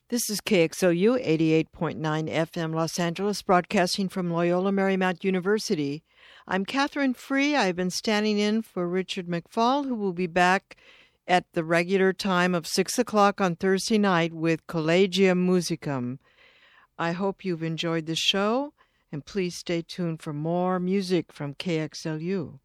This is KXOU 88.9 FM Los Angeles, broadcasting from Loyola Marymount University. I'm Catherine Free. I've been standing in for Richard McFall, who will be back at the regular time of 6 o'clock on Thursday night with Collegium Musicum. I hope you've enjoyed the show, and please stay tuned for more music from KXLU.